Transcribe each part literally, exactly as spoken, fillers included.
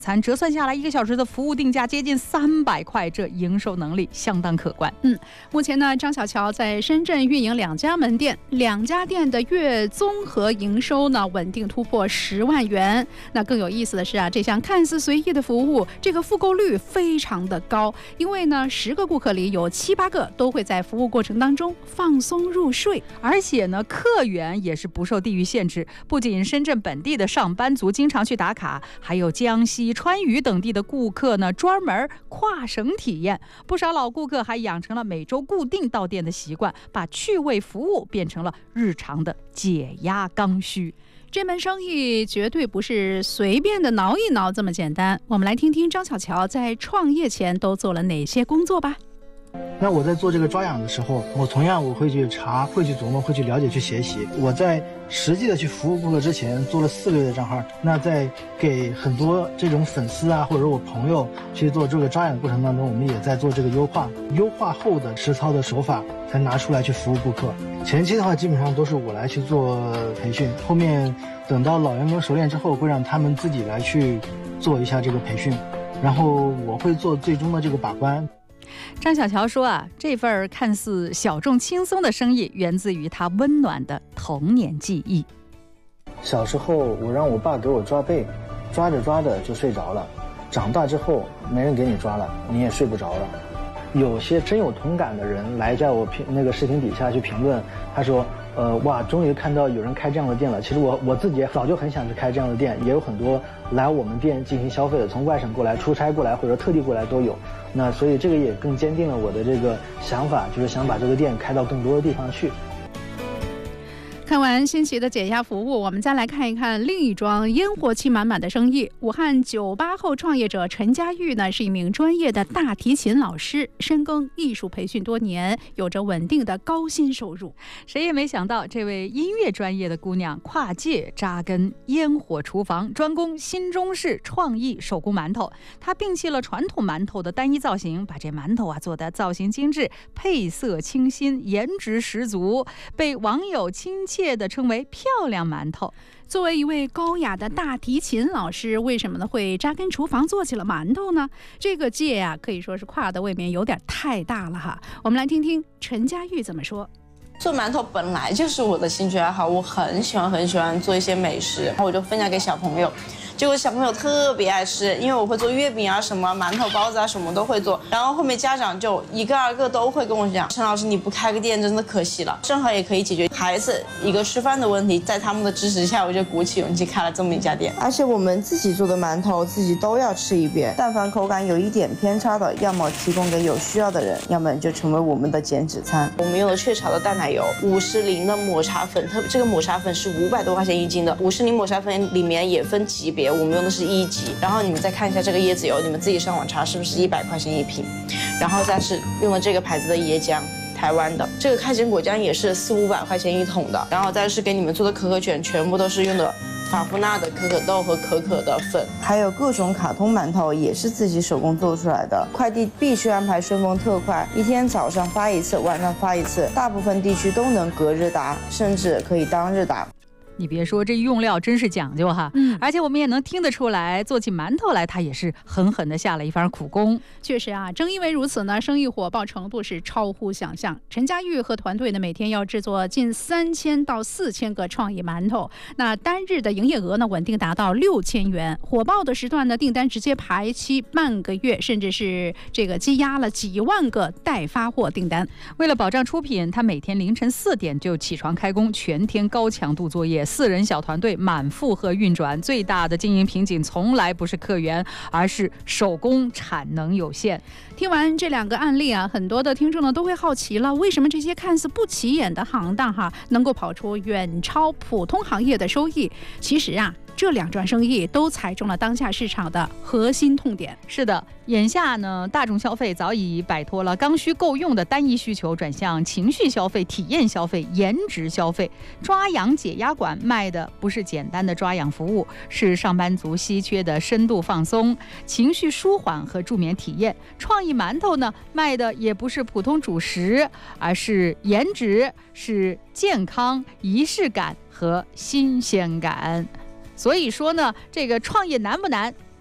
餐折算下来，一个小时的服务定价接近三百块，这营收能力相当可观。 嗯，目前呢，张小乔在深圳运营两家门店，两家店的月综合营收呢稳定突破十万元。那更有意思的是啊，这项看似随意的服务，这个复购率非常的高，因为呢，十个顾客里有七八个都会在服务过程当中放松入睡， 而且呢，客源也是不受地域限制，不仅深圳本地的上班族经常去打卡，还有江西、川渝等地的顾客呢，专门跨省体验。不少老顾客还养成了每周固定到店的习惯，把趣味服务变成了日常的解压刚需。 这门生意绝对不是随便的挠一挠这么简单。我们来听听张小乔在创业前都做了哪些工作吧。 那我在做这个抓痒的时候，我同样我会去查，会去琢磨，会去了解，去学习。我在实际的去服务顾客之前做了四个月的账号，那在给很多这种粉丝啊，或者我朋友去做这个抓痒的过程当中，我们也在做这个优化，优化后的实操的手法才拿出来去服务顾客。前期的话基本上都是我来去做培训，后面等到老员工熟练之后，会让他们自己来去做一下这个培训，然后我会做最终的这个把关。 张小乔说啊，这份看似小众轻松的生意源自于他温暖的童年记忆。 小时候我让我爸给我抓背，抓着抓着就睡着了，长大之后没人给你抓了，你也睡不着了。有些真有同感的人来在我评那个视频底下去评论，他说呃哇，终于看到有人开这样的店了。其实我我自己也早就很想去开这样的店，也有很多来我们店进行消费的，从外省过来、出差过来或者特地过来都有。那所以这个也更坚定了我的这个想法，就是想把这个店开到更多的地方去。 看完新奇的解压服务，我们再来看一看另一桩烟火气满满的生意。武汉九八后创业者陈佳玉呢，是一名专业的大提琴老师，深耕艺术培训多年，有着稳定的高薪收入。 谁也没想到，这位音乐专业的姑娘跨界扎根烟火厨房，专攻新中式创意手工馒头。她摒弃了传统馒头的单一造型，把这馒头啊做得造型精致，配色清新，颜值十足，被网友亲切的称为漂亮馒头。 作为一位高雅的大提琴老师，为什么呢会扎根厨房做起了馒头呢？这个界呀、啊，可以说是跨的未免有点太大了哈。我们来听听陈佳玉怎么说。 做馒头本来就是我的兴趣爱好，我很喜欢很喜欢做一些美食，然后我就分享给小朋友。结果小朋友特别爱吃，因为我会做月饼啊什么馒头包子啊什么都会做。然后后面家长就一个二个都会跟我讲，陈老师你不开个店真的可惜了，正好也可以解决孩子一个吃饭的问题。在他们的支持下，我就鼓起勇气开了这么一家店。 而且我们自己做的馒头自己都要吃一遍，但凡口感有一点偏差的，要么提供给有需要的人，要么就成为我们的减脂餐。 我们用的雀巢的淡奶油，五十铃的抹茶粉，特这个抹茶粉是五百多块钱一斤的。五十铃抹茶粉里面也分级别，我们用的是一级。然后你们再看一下这个椰子油，你们自己上网查是不是一百块钱一瓶。然后再是用的这个牌子的椰浆，台湾的。这个开心果浆也是四五百块钱一桶的。然后再是给你们做的可可卷，全部都是用的法芙娜的可可豆和可可的粉。 还有各种卡通馒头也是自己手工做出来的，快递必须安排顺丰特快，一天早上发一次，晚上发一次，大部分地区都能隔日达，甚至可以当日达。 你别说，这用料真是讲究哈，嗯，而且我们也能听得出来，做起馒头来，他也是狠狠的下了一番苦功。 确实啊，正因为如此呢，生意火爆程度是超乎想象。陈佳玉和团队呢，每天要制作近三千到四千个创意馒头，那单日的营业额呢，稳定达到六千元。火爆的时段呢，订单直接排期半个月，甚至是这个积压了几万个待发货订单。 为了保障出品，他每天凌晨四点就起床开工，全天高强度作业。四人小团队满负荷运转，最大的经营瓶颈从来不是客源，而是手工产能有限。 听完这两个案例啊，很多的听众呢都会好奇了，为什么这些看似不起眼的行当哈，能够跑出远超普通行业的收益？其实啊，这两桩生意都踩中了当下市场的核心痛点。 是的，眼下呢，大众消费早已摆脱了刚需够用的单一需求，转向情绪消费、体验消费、颜值消费。抓痒解压馆卖的不是简单的抓痒服务，是上班族稀缺的深度放松、情绪舒缓和助眠体验。创意馒头呢，卖的也不是普通主食，而是颜值，是健康、仪式感和新鲜感。所以说呢，这个创业难不难？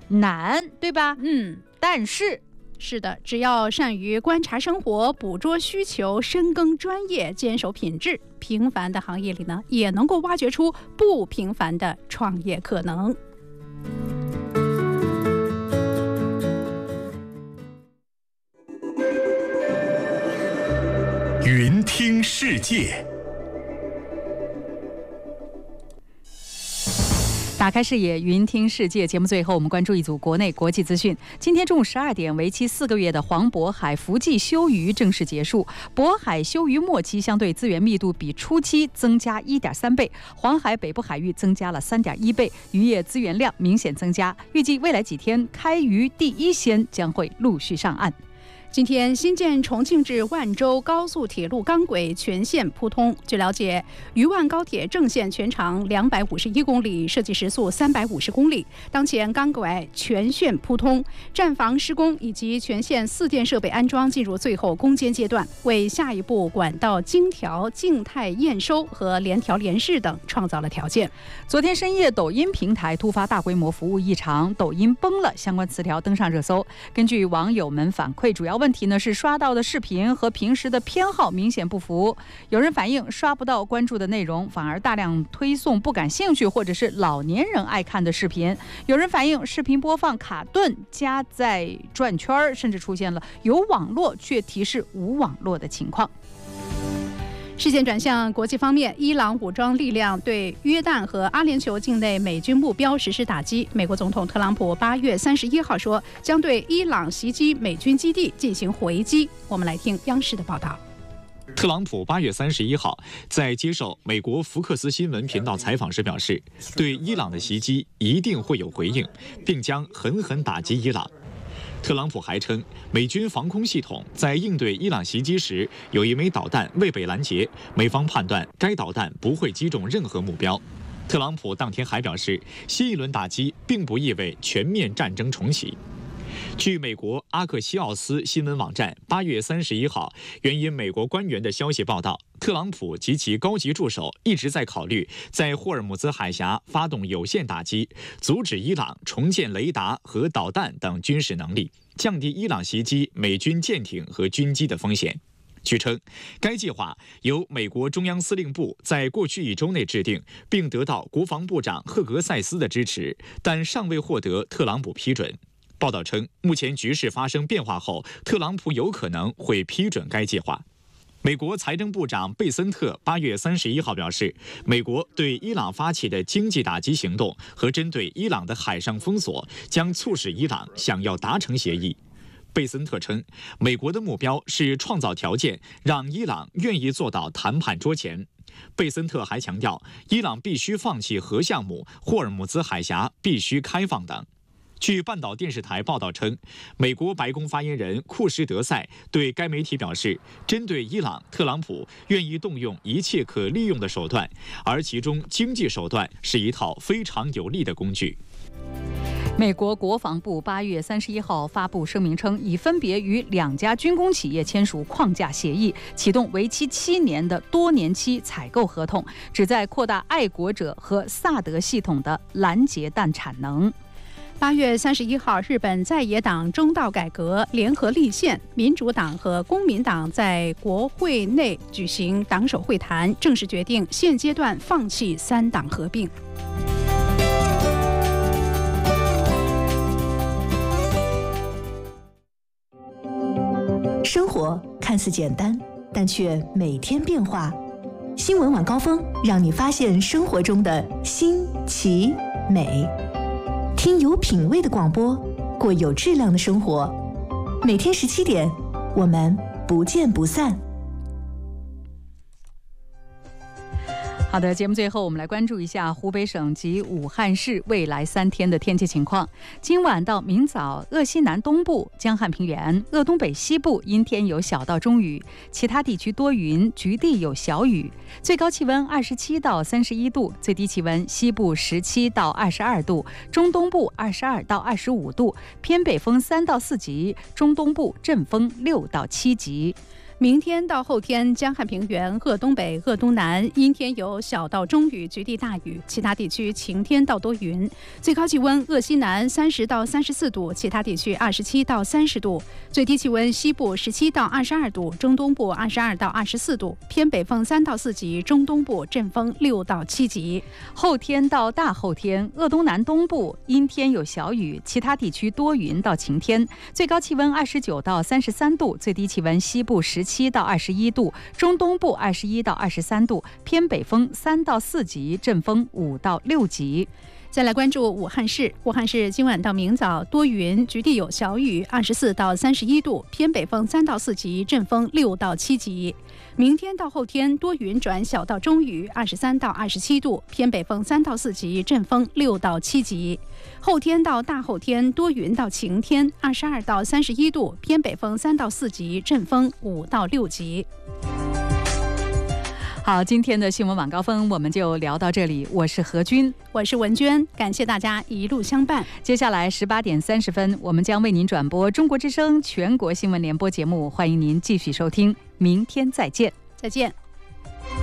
难，对吧？ 嗯， 但是是的，只要善于观察生活、捕捉需求、深耕专业、坚守品质，平凡的行业里呢，也能够挖掘出不平凡的创业可能。 云听世界。 打开视野，云听世界。节目最后，我们关注一组国内国际资讯。今天中午十二点，为期四个月的黄渤海伏季休渔正式结束。渤海休渔末期相对资源密度比初期增加一点三倍，黄海北部海域增加了三点一倍，渔业资源量明显增加。预计未来几天，开渔第一仙将会陆续上岸。 今天，新建重庆至万州高速铁路钢轨全线铺通。据了解，渝万高铁正线全长两百五十一公里，设计时速三百五十公里。当前钢轨全线铺通，站房施工以及全线四电设备安装进入最后攻坚阶段，为下一步管道精调、静态验收和联调联试等创造了条件。 昨天深夜，抖音平台突发大规模服务异常，抖音崩了，相关词条登上热搜。根据网友们反馈，主要问题呢是刷到的视频和平时的偏好明显不符。有人反映刷不到关注的内容，反而大量推送不感兴趣或者是老年人爱看的视频。有人反映视频播放卡顿、加载转圈，甚至出现了有网络却提示无网络的情况。 视线转向国际方面，伊朗武装力量对约旦和阿联酋境内美军目标实施打击。美国总统特朗普八月三十一号说，将对伊朗袭击美军基地进行回击。我们来听央视的报道。 特朗普八月三十一号在接受美国福克斯新闻频道采访时表示，对伊朗的袭击一定会有回应，并将狠狠打击伊朗。特朗普还称，美军防空系统在应对伊朗袭击时，有一枚导弹未被拦截，美方判断该导弹不会击中任何目标。特朗普当天还表示，新一轮打击并不意味全面战争重启。据美国阿克西奥斯新闻网站八月三十一号援引美国官员的消息报道，特朗普及其高级助手一直在考虑在霍尔木兹海峡发动有限打击，阻止伊朗重建雷达和导弹等军事能力，降低伊朗袭击美军舰艇和军机的风险。据称，该计划由美国中央司令部在过去一周内制定，并得到国防部长赫格塞斯的支持，但尚未获得特朗普批准。报道称，目前局势发生变化后，特朗普有可能会批准该计划。美国财政部长贝森特八月三十一号表示，美国对伊朗发起的经济打击行动和针对伊朗的海上封锁将促使伊朗想要达成协议。贝森特称，美国的目标是创造条件，让伊朗愿意坐到谈判桌前。贝森特还强调，伊朗必须放弃核项目，霍尔木兹海峡必须开放等。据半岛电视台报道称，美国白宫发言人库什德塞对该媒体表示，针对伊朗，特朗普愿意动用一切可利用的手段，而其中经济手段是一套非常有力的工具。 美国国防部八月三十一号发布声明称，已分别与两家军工企业签署框架协议，启动为期七年的多年期采购合同，旨在扩大爱国者和萨德系统的拦截弹产能。 八月三十一号，日本在野党中道改革联合立宪民主党和公民党在国会内举行党首会谈，正式决定现阶段放弃三党合并。 生活看似简单，但却每天变化。新闻晚高峰让你发现生活中的新奇美。听有品味的广播，过有质量的生活。每天十七点，我们不见不散。 好的，节目最后我们来关注一下湖北省及武汉市未来三天的天气情况。今晚到明早，鄂西南东部、江汉平原、鄂东北西部阴天有小到中雨，其他地区多云，局地有小雨。最高气温二十七到三十一度，最低气温西部十七到二十二度，中东部二十二到二十五度，偏北风三到四级，中东部阵风六到七级。 明天到后天，江汉平原、鄂东北、鄂东南阴天有小到中雨，局地大雨，其他地区晴天到多云。最高气温鄂西南三十到三十四度，其他地区二十七到三十度。最低气温西部十七到二十二度，中东部二十二到二十四度，偏北风三到四级，中东部阵风六到七级。 后天到大后天，鄂东南东部阴天有小雨，其他地区多云到晴天。最高气温二十九到三十三度，最低气温西部十七到二十一度，中东部二十一到二十三度，偏北风三到四级，阵风五到六级。 再来关注武汉市，武汉市今晚到明早多云，局地有小雨，二十四到三十一度，偏北风三到四级，阵风六到七级。明天到后天多云转小到中雨，二十三到二十七度，偏北风三到四级，阵风六到七级。后天到大后天多云到晴天，二十二到三十一度，偏北风三到四级，阵风五到六级。 好，今天的新闻晚高峰我们就聊到这里，我是何君， 我是文娟，感谢大家一路相伴。 接下来十八点三十分，我们将为您转播中国之声全国新闻联播节目，欢迎您继续收听，明天再见， 再见。